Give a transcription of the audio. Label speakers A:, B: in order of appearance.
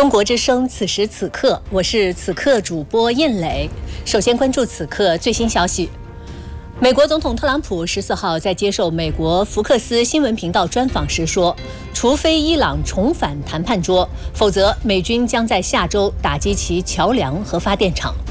A: 中国之声，此时此刻，我是此刻主播燕磊。首先关注此刻最新消息。美国总统特朗普14号在接受美国福克斯新闻频道专访时说，除非伊朗重返谈判桌，否则美军将在下周打击其桥梁和发电厂。